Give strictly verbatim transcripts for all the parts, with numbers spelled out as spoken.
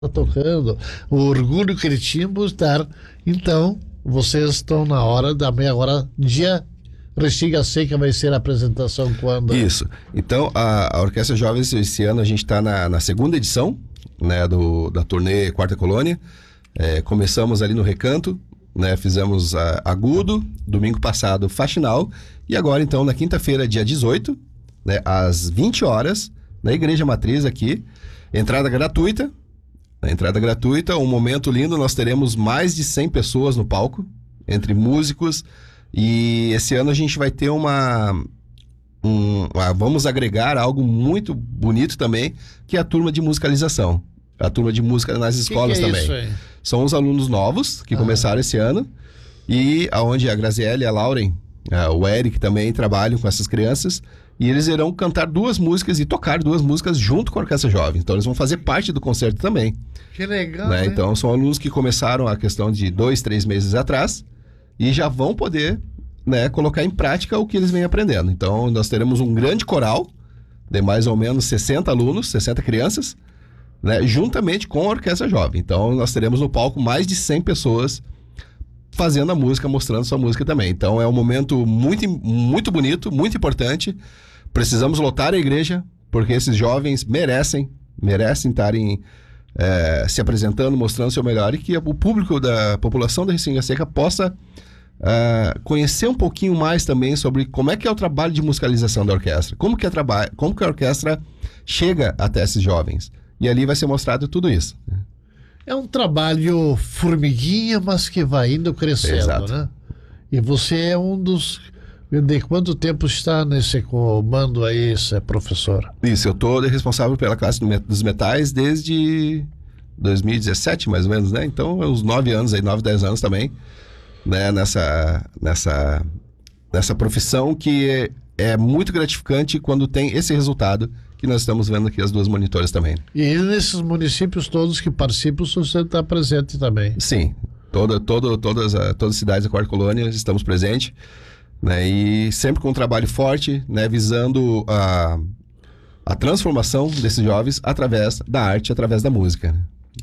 tocando, o orgulho que ele tinha por estar. Então, vocês estão na hora da meia hora, dia Restinga Seca vai ser a apresentação quando? Isso. Então, a, a Orquestra Jovens, esse ano a gente está na, na segunda edição, né, do, da turnê Quarta Colônia. É, começamos ali no Recanto, né, fizemos a, Agudo, domingo passado Faxinal, e agora então na quinta-feira, dia dezoito, né, às vinte horas, na Igreja Matriz aqui, entrada gratuita. Na entrada gratuita, um momento lindo, nós teremos mais de cem pessoas no palco, entre músicos, e esse ano a gente vai ter uma, um, uma... Vamos agregar algo muito bonito também, que é a turma de musicalização. A turma de música nas escolas que que é também. Isso aí? São os alunos novos que ah. começaram esse ano, e aonde a Graziele e a Lauren, uh, o Eric também trabalham com essas crianças, e eles irão cantar duas músicas e tocar duas músicas junto com a Orquestra Jovem. Então eles vão fazer parte do concerto também. Que legal, né? né? Então são alunos que começaram a questão de dois, três meses atrás e já vão poder, né, colocar em prática o que eles vêm aprendendo. Então nós teremos um grande coral de mais ou menos sessenta alunos, sessenta crianças, né, juntamente com a Orquestra Jovem. Então nós teremos no palco mais de cem pessoas fazendo a música, mostrando sua música também. Então é um momento muito, muito bonito, muito importante. Precisamos lotar a igreja, porque esses jovens merecem, merecem estarem é, se apresentando, mostrando o seu melhor, e que o público da população da Restinga Seca possa é, conhecer um pouquinho mais também sobre como é que é o trabalho de musicalização da orquestra, como que, é traba- como que a orquestra chega até esses jovens. E ali vai ser mostrado tudo isso. É um trabalho formiguinha, mas que vai indo crescendo, Exato. né? E você é um dos... De quanto tempo está nesse comando aí, professor? Isso, eu estou responsável pela classe dos metais desde dois mil e dezessete, mais ou menos, né? Então, é uns nove anos aí, nove, dez anos também, né? Nessa, nessa, nessa profissão que é, é muito gratificante quando tem esse resultado que nós estamos vendo aqui, as duas monitoras também. E nesses municípios todos que participam, você está presente também? Sim, toda, toda, todas, a, todas as cidades da Quarta Colônia estamos presentes. Né, e sempre com um trabalho forte, né, visando a, a transformação desses jovens através da arte, através da música. Né?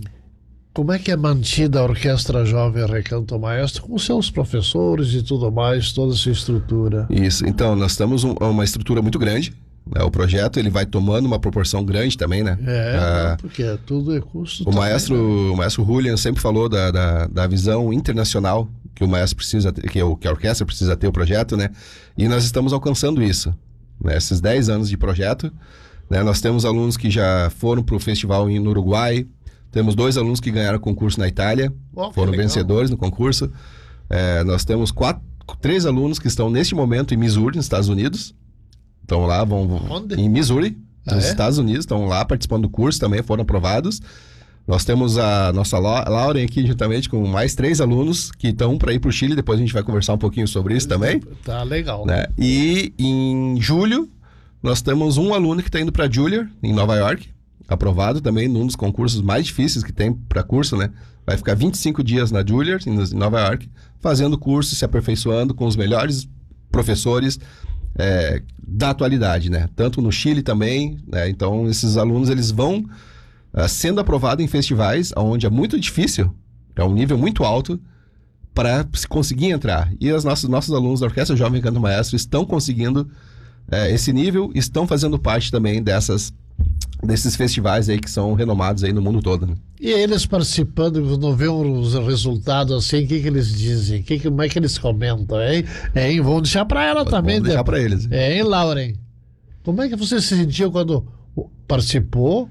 Como é que é mantida a Orquestra Jovem Recanto Maestro com seus professores e tudo mais, toda essa estrutura? Isso, então nós temos um, uma estrutura muito grande, né, o projeto ele vai tomando uma proporção grande também, né? É, ah, não, porque tudo é custo. O também, maestro, né? o maestro Julian sempre falou da, da, da visão internacional que o maestro precisa ter, que, o, que a orquestra precisa ter o projeto, né? E nós estamos alcançando isso, né? Esses dez anos de projeto, né? Nós temos alunos que já foram para o festival no Uruguai, temos dois alunos que ganharam concurso na Itália, Oh, foram legal. vencedores no concurso. É, nós temos quatro, três alunos que estão neste momento em Missouri, nos Estados Unidos. Estão lá, vão, vão Onde? em Missouri, Ah, nos é? Estados Unidos, estão lá participando do curso, também foram aprovados. Nós temos a nossa La- Lauren aqui juntamente com mais três alunos que estão para ir para o Chile, depois a gente vai conversar um pouquinho sobre isso também. Tá legal. Né? E em julho, nós temos um aluno que está indo para Juilliard, em Nova York, aprovado também num dos concursos mais difíceis que tem para curso, né? Vai ficar vinte e cinco dias na Juilliard, em Nova York, fazendo curso, se aperfeiçoando com os melhores professores é, da atualidade, né? Tanto no Chile também, né? Então esses alunos eles vão uh, sendo aprovados em festivais onde é muito difícil, é um nível muito alto para se conseguir entrar. E os nossos, nossos alunos da Orquestra Jovem Canto Maestro estão conseguindo uh, esse nível, estão fazendo parte também dessas desses festivais aí que são renomados aí no mundo todo, né? E eles participando, quando vê os resultados assim, o que, que eles dizem? Que, como é que eles comentam, hein? Hein? Vamos deixar para ela também. Vamos deixar né? para eles. É, hein, Lauren? Como é que você se sentiu quando participou,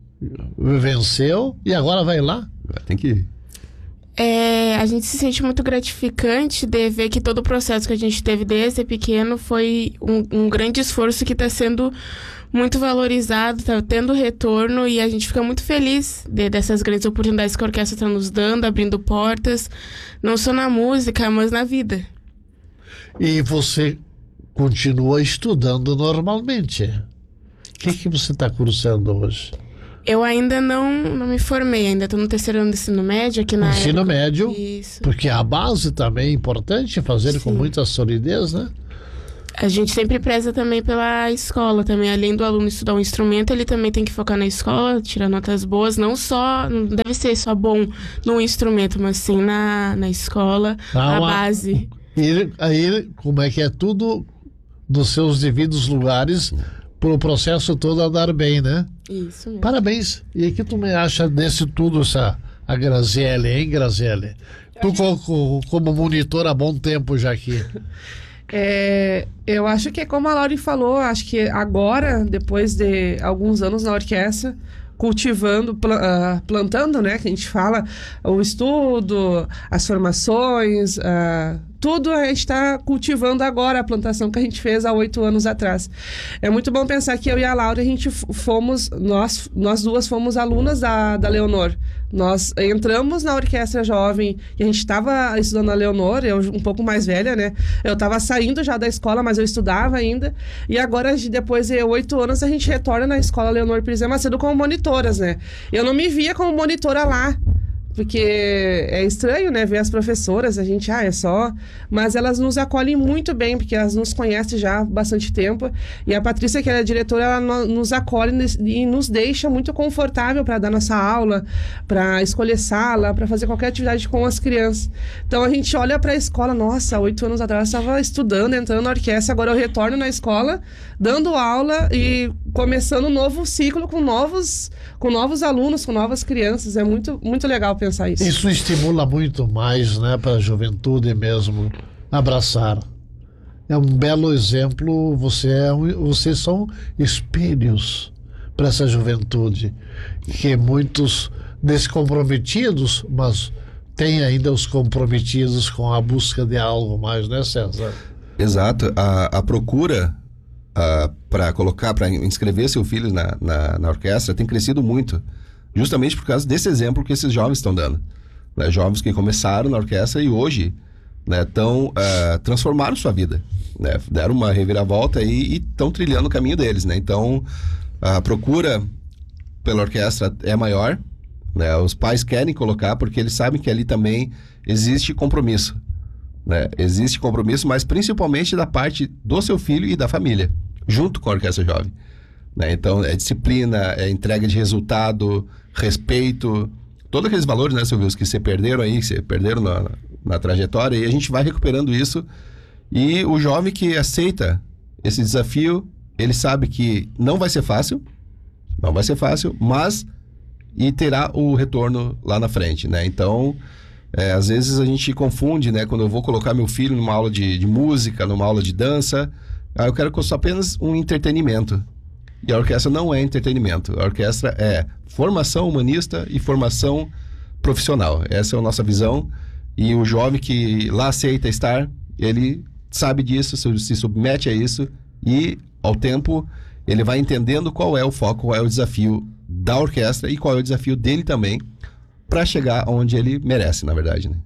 venceu e agora vai lá? Tem que ir. É, a gente se sente muito gratificante de ver que todo o processo que a gente teve desde pequeno foi um, um grande esforço que está sendo muito valorizado, está tendo retorno, e a gente fica muito feliz de, dessas grandes oportunidades que a orquestra está nos dando, abrindo portas, não só na música, mas na vida. E você continua estudando normalmente. O que, que você está cursando hoje? Eu ainda não, não me formei, ainda estou no terceiro ano do ensino médio aqui na Ensino época. médio, Isso. porque a base também é importante fazer com Sim. muita solidez, né? A gente sempre preza também pela escola, também, além do aluno estudar um instrumento, ele também tem que focar na escola, tirar notas boas, não só, não deve ser só bom no instrumento, mas sim na, na escola, Ah, a uma- base. E aí, como é que é tudo nos seus devidos lugares, pro processo todo andar bem, né? Isso mesmo. Parabéns. E o que tu me acha desse tudo, essa, a Graziele, hein, Graziele? Tu co- co- como monitor há bom tempo já aqui. É, eu acho que é como a Lauri falou, acho que agora, depois de alguns anos na orquestra, cultivando, pla- ah, plantando, né, que a gente fala, o estudo, as formações, ah, tudo a gente está cultivando agora, a plantação que a gente fez há oito anos atrás. É muito bom pensar que eu e a Laura, a gente f- fomos, nós, nós duas fomos alunas da, da Leonor. Nós entramos na orquestra jovem e a gente estava estudando a Leonor, eu um pouco mais velha, né? Eu estava saindo já da escola, mas eu estudava ainda. E agora, de- depois de oito anos, a gente retorna na escola Leonor Pires Macedo como monitoras, né? Eu não me via como monitora lá. Porque é estranho, né, ver as professoras, a gente, ah, é só... Mas elas nos acolhem muito bem, porque elas nos conhecem já há bastante tempo. E a Patrícia, que é a diretora, ela no- nos acolhe nes- e nos deixa muito confortável para dar nossa aula, para escolher sala, para fazer qualquer atividade com as crianças. Então a gente olha para a escola, nossa, oito anos atrás eu estava estudando, entrando na orquestra, agora eu retorno na escola, dando aula e começando um novo ciclo com novos, com novos alunos, com novas crianças. É muito, muito legal pensar isso. Isso estimula muito mais, né, para a juventude mesmo abraçar. É um belo exemplo. Você é um, vocês são espelhos para essa juventude, que muitos descomprometidos, mas tem ainda os comprometidos com a busca de algo mais, né, César? Exato. A, a procura para colocar, para inscrever seu filho na, na, na orquestra tem crescido muito, justamente por causa desse exemplo que esses jovens estão dando. Né? Jovens que começaram na orquestra e hoje, né, tão, uh, transformaram sua vida. Né? Deram uma reviravolta e estão trilhando o caminho deles. Né? Então, a procura pela orquestra é maior. Né? Os pais querem colocar porque eles sabem que ali também existe compromisso. Né? Existe compromisso, mas principalmente da parte do seu filho e da família, junto com a Orquestra Jovem. Né? Então, é disciplina, é entrega de resultado, respeito, todos aqueles valores, né, Silvio, que você perderam aí, que você perderam na, na trajetória, e a gente vai recuperando isso. E o jovem que aceita esse desafio, ele sabe que não vai ser fácil, não vai ser fácil, mas e terá o retorno lá na frente, né? Então, é, às vezes a gente confunde, né? Quando eu vou colocar meu filho numa aula de, de música, numa aula de dança, ah, eu quero que fosse apenas um entretenimento. E a orquestra não é entretenimento. A orquestra é formação humanista e formação profissional. Essa é a nossa visão. E o jovem que lá aceita estar, ele sabe disso, se submete a isso e, ao tempo, ele vai entendendo qual é o foco, qual é o desafio da orquestra e qual é o desafio dele também para chegar onde ele merece, na verdade, né?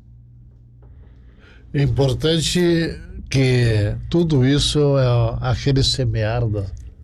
É importante que tudo isso é aquele semear da...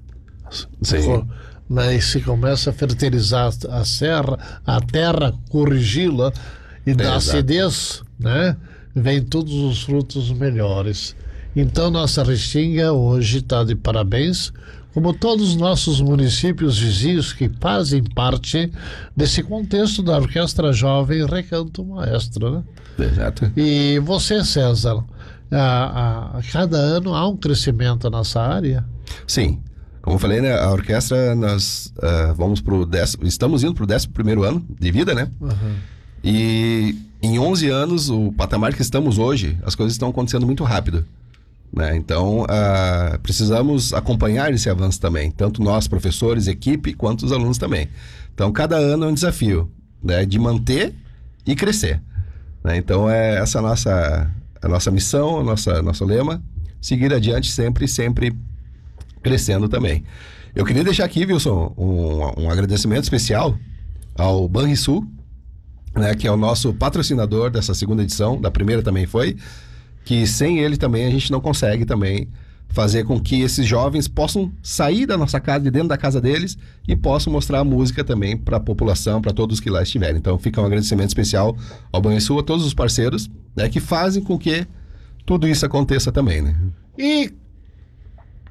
Sim. Né, e se começa a fertilizar a serra, a terra, corrigi-la e da exato. acidez, né, vem todos os frutos melhores. Então nossa Restinga hoje está de parabéns, como todos os nossos municípios vizinhos que fazem parte desse contexto da Orquestra Jovem Recanto Maestro, né? Exato. E você, César, a, a, a cada ano há um crescimento nessa área? Sim. Como eu falei, né, a orquestra, nós uh, vamos pro décimo, estamos indo para o décimo primeiro ano de vida, né? Uhum. E em onze anos, o patamar que estamos hoje, as coisas estão acontecendo muito rápido. Né? Então, uh, precisamos acompanhar esse avanço também, tanto nós, professores, equipe, quanto os alunos também. Então, cada ano é um desafio, né, de manter e crescer. Né? Então, é essa a nossa, a nossa missão, a nossa, nosso lema, seguir adiante sempre, sempre crescendo também. Eu queria deixar aqui, Wilson, um, um agradecimento especial ao Banrisul, né, que é o nosso patrocinador dessa segunda edição, da primeira também foi, que sem ele também a gente não consegue também fazer com que esses jovens possam sair da nossa casa, de dentro da casa deles, e possam mostrar a música também para a população, para todos que lá estiverem. Então fica um agradecimento especial ao Banrisul, a todos os parceiros, né, que fazem com que tudo isso aconteça também, né? E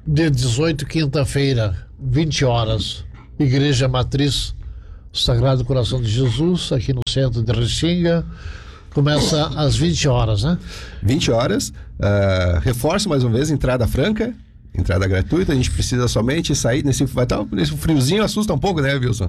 dia dezoito, quinta-feira, vinte horas, Igreja Matriz Sagrado Coração de Jesus, aqui no centro de Restinga. Começa às vinte horas, né? vinte horas. Uh, reforço mais uma vez, entrada franca, entrada gratuita. A gente precisa somente sair nesse, vai estar, nesse friozinho, assusta um pouco, né, Wilson?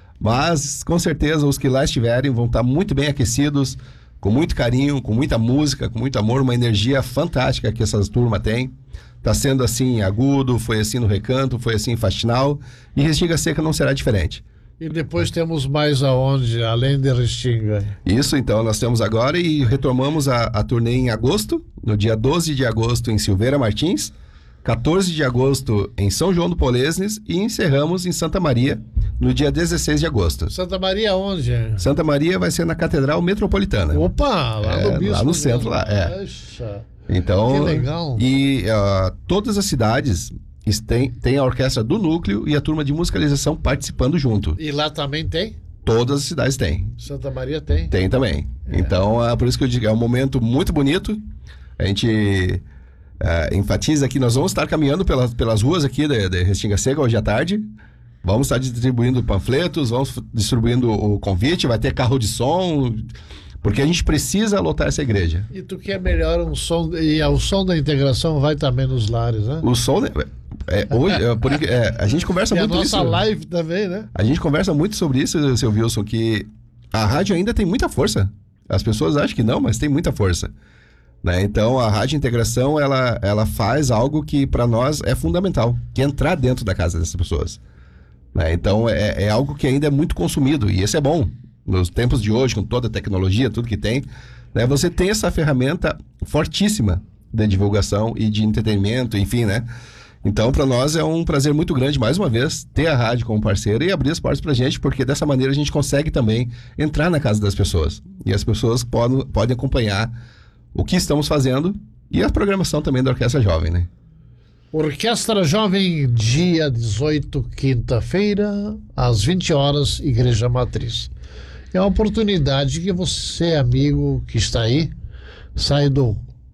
Mas, com certeza, os que lá estiverem vão estar muito bem aquecidos, com muito carinho, com muita música, com muito amor, uma energia fantástica que essa turma tem. Está sendo assim em Agudo, foi assim no Recanto, foi assim em Faxinal, e Restinga Seca não será diferente. E depois temos mais aonde, além de Restinga? Isso, então, nós temos agora e retomamos a, a turnê em agosto, no dia doze de agosto em Silveira Martins, quatorze de agosto em São João do Polesnes e encerramos em Santa Maria no dia dezesseis de agosto. Santa Maria onde? Santa Maria vai ser na Catedral Metropolitana. Opa, lá é, no Bispo. Lá no centro, mesmo. lá, é. Poxa, então, que legal. E uh, todas as cidades tem, tem a orquestra do núcleo e a turma de musicalização participando junto. E lá também tem? Todas as cidades têm. Santa Maria tem? Tem também. É. Então, é por isso que eu digo, é um momento muito bonito. A gente uh, enfatiza que nós vamos estar caminhando pelas, pelas ruas aqui de, de Restinga Seca hoje à tarde. Vamos estar distribuindo panfletos, vamos distribuindo o convite, vai ter carro de som, porque a gente precisa lotar essa igreja. E tu quer melhor um som, e o som da integração vai também nos lares, né? O som, é, hoje, é, por, é, a gente conversa e muito a isso. nossa live também, né? A gente conversa muito sobre isso, seu Wilson, que a rádio ainda tem muita força. As pessoas acham que não, mas tem muita força. Né? Então, a rádio integração, ela, ela faz algo que para nós é fundamental, que é entrar dentro da casa dessas pessoas. Né? Então, é, é algo que ainda é muito consumido, e isso é bom. Nos tempos de hoje, com toda a tecnologia, tudo que tem, né? Você tem essa ferramenta fortíssima de divulgação e de entretenimento, enfim, né? Então, para nós é um prazer muito grande, mais uma vez, ter a rádio como parceira e abrir as portas para a gente, porque dessa maneira a gente consegue também entrar na casa das pessoas. E as pessoas podem, podem acompanhar o que estamos fazendo e a programação também da Orquestra Jovem, né? Orquestra Jovem, dia dezoito, quinta-feira, às vinte horas, Igreja Matriz. É uma oportunidade que você, amigo que está aí, sai do,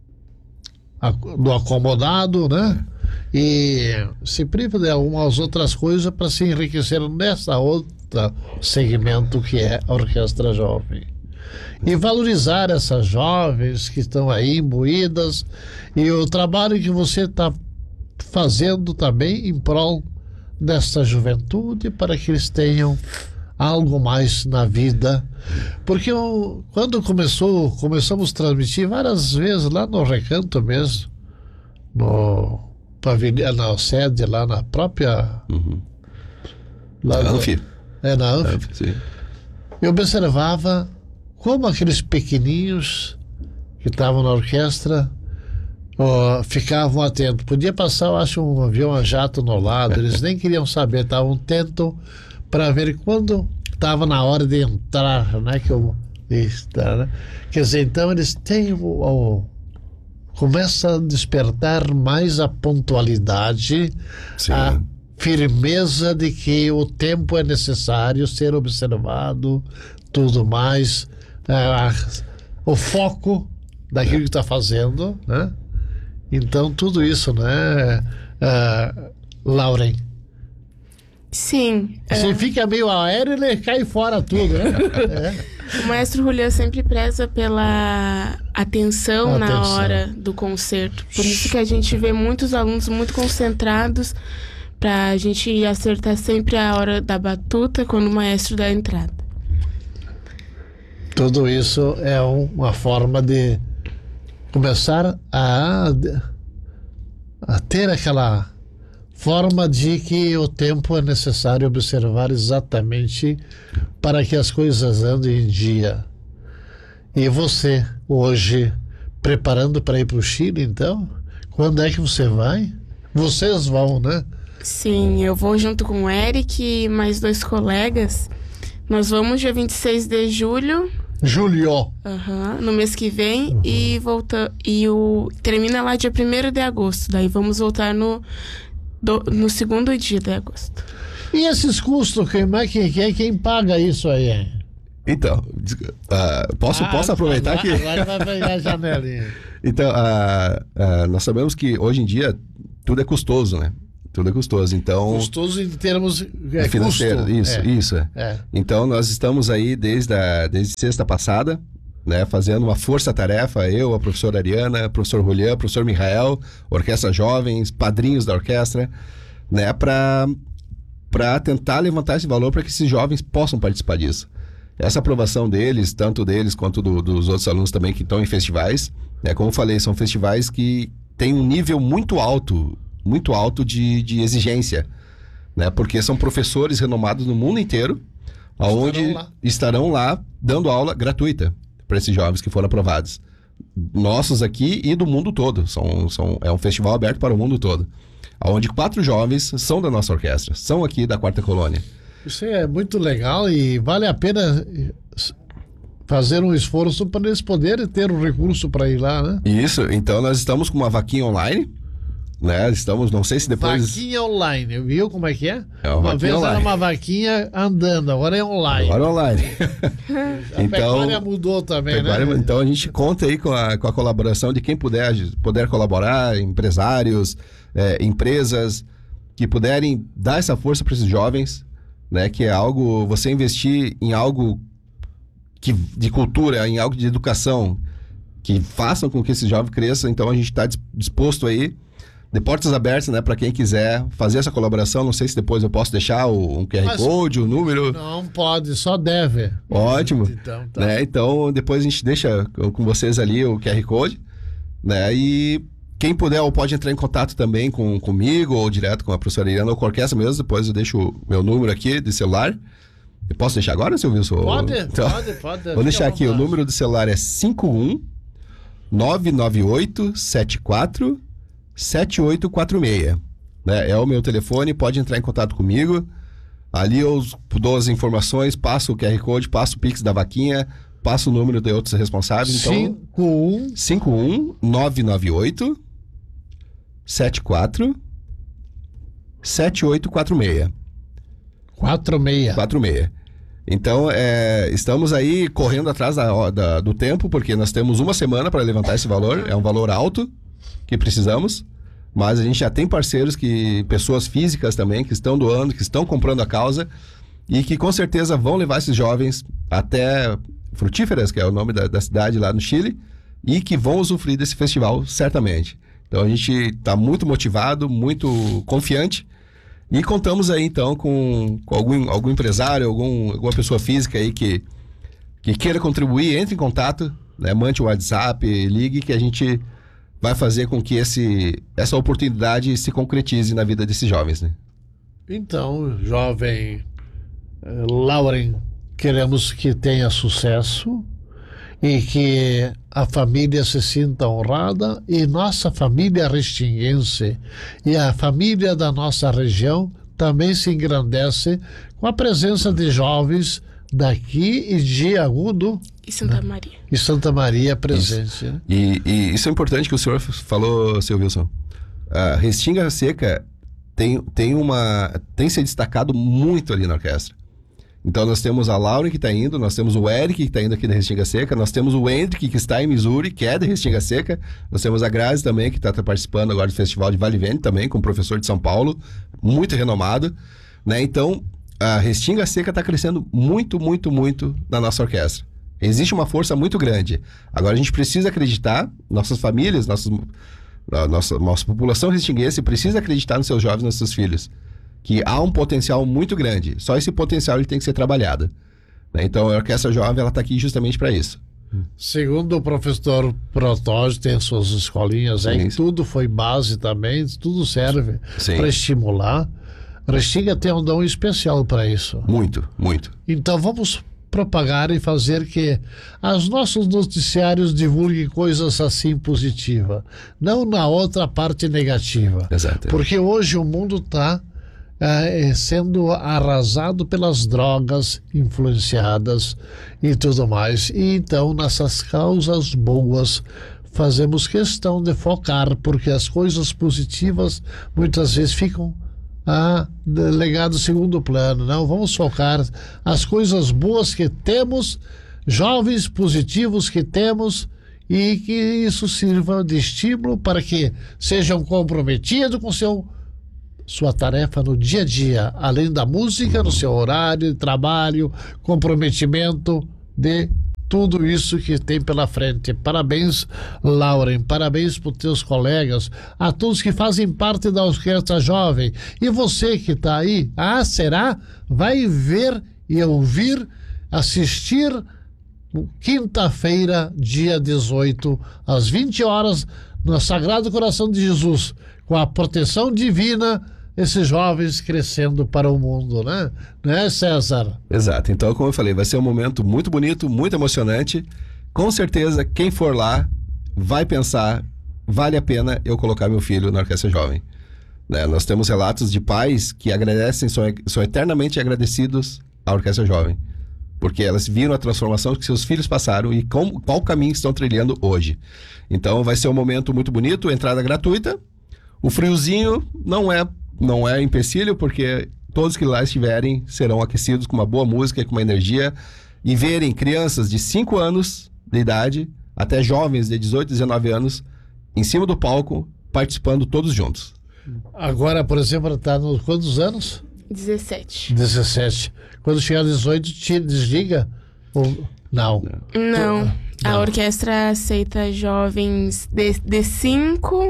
do acomodado, né? E se priva de algumas outras coisas para se enriquecer nessa outra segmento que é a Orquestra Jovem. E valorizar essas jovens que estão aí imbuídas e o trabalho que você está fazendo também em prol desta juventude para que eles tenham algo mais na vida. Porque eu, quando começou, começamos a transmitir várias vezes lá no Recanto mesmo, no pavilhão, na sede lá na própria... Uhum. Lá na no, Anfi. É, na Anfi. Anfi, sim. Eu observava como aqueles pequeninhos que estavam na orquestra oh, ficavam atentos. Podia passar, eu acho, um avião a jato no lado, eles nem queriam saber, estavam atentos para ver quando estava na hora de entrar, né? Que eu, está, né? Quer dizer, então eles têm o, o começa a despertar mais a pontualidade, Sim. a firmeza de que o tempo é necessário ser observado, tudo mais, a, o foco daquilo que está fazendo, né? Então tudo isso, né, uh, Lauren? Sim. Você é... fica meio aéreo e ele cai fora tudo, né? É. O maestro Julião sempre preza pela atenção, atenção na hora do concerto. Por isso que a gente vê muitos alunos muito concentrados para a gente acertar sempre a hora da batuta quando o maestro dá a entrada. Tudo isso é um, uma forma de começar a, a ter aquela forma de que o tempo é necessário observar exatamente para que as coisas andem em dia. E você, hoje, preparando para ir para o Chile, então? Quando é que você vai? Vocês vão, né? Sim, eu vou junto com o Eric e mais dois colegas. Nós vamos dia vinte e seis de julho. Julho. Uhum, no mês que vem. Uhum. E, volta, e o, termina lá dia primeiro de agosto. Daí vamos voltar no... Do, no segundo dia de agosto. E esses custos, quem é que quem, quem paga isso aí? Então, uh, posso, ah, posso aproveitar agora, aqui? Agora vai pegar a janelinha. Então, uh, uh, nós sabemos que hoje em dia tudo é custoso, né? Tudo é custoso, então... Custoso em termos é, financeiro, custo. isso, é. isso. É. É. Então, nós estamos aí desde, a, desde sexta passada, né, fazendo uma força-tarefa, eu, a professora Ariana, o professor Julián, o professor Michael, Orquestra Jovens, padrinhos da orquestra, né, para para tentar levantar esse valor para que esses jovens possam participar disso. Essa aprovação deles, tanto deles quanto do, dos outros alunos também que estão em festivais, né, como eu falei, são festivais que têm um nível muito alto, muito alto de, de exigência, né, porque são professores renomados no mundo inteiro, onde estarão lá, estarão lá dando aula gratuita para esses jovens que foram aprovados. Nossos aqui e do mundo todo. São, são, é um festival aberto para o mundo todo. Onde quatro jovens são da nossa orquestra, são aqui da Quarta Colônia. Isso é muito legal e vale a pena fazer um esforço para eles poderem ter um recurso para ir lá, né? Isso, então nós estamos com uma vaquinha online, né? Estamos, não sei se depois... Vaquinha online, viu como é que é? É uma, uma vez online. era uma vaquinha andando, agora é online. Agora é online. A então, pecuária mudou também, pecuária, né? Então a gente conta aí com a, com a colaboração de quem puder, puder colaborar, empresários, é, empresas que puderem dar essa força para esses jovens, né? Que é algo, você investir em algo que, de cultura, em algo de educação, que façam com que esse jovem cresça. Então a gente está disposto aí, de portas abertas, né, para quem quiser fazer essa colaboração. Não sei se depois eu posso deixar o, um Q R Mas, Code, o número. Não pode, só deve. Ótimo. Então, tá. Né? Então depois a gente deixa com vocês ali o Q R Code, né? E quem puder ou pode entrar em contato também com, comigo ou direto com a professora Ariana ou com a orquestra mesmo. Depois eu deixo o meu número aqui de celular. Eu posso deixar agora, seu Wilson? Pode, então, pode, pode. Vou deixar aqui, o número do celular é cinco um nove nove oito sete quatro sete oito quatro seis, né? É o meu telefone, pode entrar em contato comigo. Ali eu dou as informações, passo o Q R Code, passo o Pix da vaquinha, passo o número de outros responsáveis. Então, cinco um nove nove oito sete quatro sete oito quatro seis. quatro seis. quatro seis. Então, é, estamos aí correndo atrás da, da, do tempo, porque nós temos uma semana para levantar esse valor. É um valor alto que precisamos, mas a gente já tem parceiros, que pessoas físicas também, que estão doando, que estão comprando a causa e que com certeza vão levar esses jovens até Frutíferas, que é o nome da, da cidade lá no Chile, e que vão usufruir desse festival, certamente. Então a gente está muito motivado, muito confiante, e contamos aí então com, com algum, algum empresário, algum, alguma pessoa física aí que, que queira contribuir, entre em contato, né, mande o WhatsApp, ligue, que a gente vai fazer com que esse, essa oportunidade se concretize na vida desses jovens, né? Então, jovem eh, Lauren, queremos que tenha sucesso e que a família se sinta honrada, e nossa família restinguense e a família da nossa região também se engrandece com a presença de jovens daqui e de Agudo E Santa Maria. e Santa Maria presente. Isso. Né? E, e isso é importante que o senhor falou, seu Wilson. A Restinga Seca tem, tem, uma, tem se destacado muito ali na orquestra. Então nós temos a Lauren que está indo, nós temos o Eric que está indo aqui da Restinga Seca, nós temos o Hendrick que está em Missouri, que é da Restinga Seca, nós temos a Grazi também que está participando agora do Festival de Vale Vento também, com um professor de São Paulo, muito renomado, né? Então a Restinga Seca está crescendo muito, muito, muito na nossa orquestra. Existe uma força muito grande. Agora a gente precisa acreditar, nossas famílias, nossos, a nossa, nossa população restinguense precisa acreditar nos seus jovens, nos seus filhos, que há um potencial muito grande. Só esse potencial ele tem que ser trabalhado, né? Então a Orquestra Jovem ela está aqui justamente para isso. Segundo o professor Protógio, tem suas escolinhas aí, Isso. tudo foi base também, tudo serve para estimular. Restinga tem um dom especial para isso. Muito, muito. Então vamos propagar e fazer que os nossos noticiários divulguem coisas assim positivas, não na outra parte negativa. Exato. Porque hoje o mundo está é, sendo arrasado pelas drogas influenciadas e tudo mais. E então nessas causas boas fazemos questão de focar, porque as coisas positivas muitas vezes ficam a legado segundo plano. Não, vamos focar as coisas boas que temos, jovens positivos que temos, e que isso sirva de estímulo para que sejam comprometidos com seu sua tarefa no dia a dia, além da música, no seu horário de trabalho, comprometimento de tudo isso que tem pela frente. Parabéns, Lauren, parabéns para os teus colegas, a todos que fazem parte da Orquestra Jovem. E você que está aí, ah, será? Vai ver e ouvir, assistir quinta-feira, dia dezoito, às vinte horas, no Sagrado Coração de Jesus, com a proteção divina, esses jovens crescendo para o mundo, né? Né, César? Exato. Então, como eu falei, vai ser um momento muito bonito, muito emocionante. Com certeza, quem for lá vai pensar, vale a pena eu colocar meu filho na Orquestra Jovem. Né? Nós temos relatos de pais que agradecem, são, são eternamente agradecidos à Orquestra Jovem. Porque elas viram a transformação que seus filhos passaram e com, qual caminho estão trilhando hoje. Então, vai ser um momento muito bonito, entrada gratuita. O friozinho não é Não é empecilho, porque todos que lá estiverem serão aquecidos com uma boa música, com uma energia, e verem crianças de cinco anos de idade até jovens de dezoito, dezenove anos em cima do palco, participando todos juntos. Agora, por exemplo, está nos quantos anos? dezessete. dezessete. Quando chegar a dezoito, tira, desliga? Ou não? Não. A Não. orquestra aceita jovens de, de cinco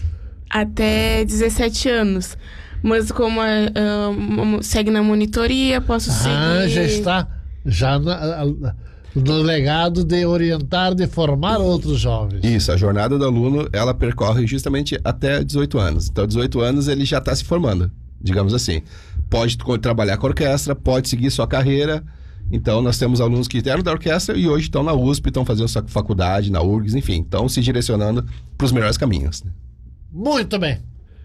até dezessete anos. Mas como a, a, segue na monitoria, posso seguir... Ah, já está já na, no legado de orientar, de formar outros jovens. Isso, a jornada do aluno, ela percorre justamente até dezoito anos. Então, dezoito anos ele já está se formando, digamos assim. Pode trabalhar com a orquestra, pode seguir sua carreira. Então, nós temos alunos que eram da orquestra e hoje estão na U S P, estão fazendo sua faculdade, na U R G S, enfim, estão se direcionando para os melhores caminhos. Né? Muito bem.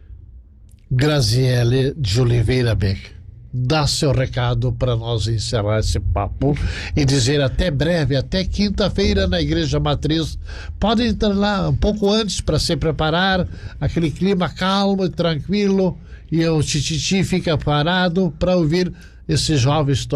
Graziele de Oliveira Beck, dá seu recado para nós encerrar esse papo e dizer até breve, até quinta-feira na Igreja Matriz. Podem entrar lá um pouco antes para se preparar, aquele clima calmo e tranquilo, e o tititi fica parado para ouvir esses jovens